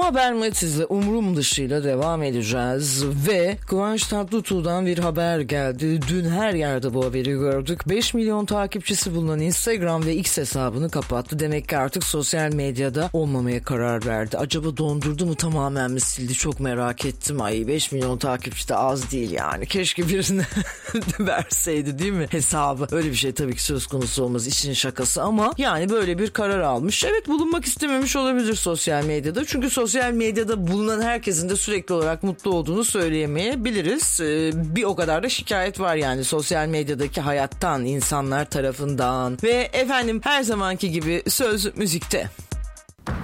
Ama Haber Matiz'le umurum dışıyla devam edeceğiz ve Kıvanç Tatlıtuğ'dan bir haber geldi. Dün her yerde bu haberi gördük. 5 milyon takipçisi bulunan Instagram ve X hesabını kapattı. Demek ki artık sosyal medyada olmamaya karar verdi. Acaba dondurdu mu, tamamen mi sildi? Çok merak ettim. Ay 5 milyon takipçi de az değil yani. Keşke birine verseydi değil mi hesabı? Öyle bir şey tabii ki söz konusu olmaz, işin şakası, ama yani böyle bir karar almış. Evet, bulunmak istememiş olabilir sosyal medyada. Çünkü sosyal medyada bulunan herkesin de sürekli olarak mutlu olduğunu söyleyemeyebiliriz. Bir o kadar da şikayet var yani sosyal medyadaki hayattan, insanlar tarafından. Ve efendim her zamanki gibi söz müzikte.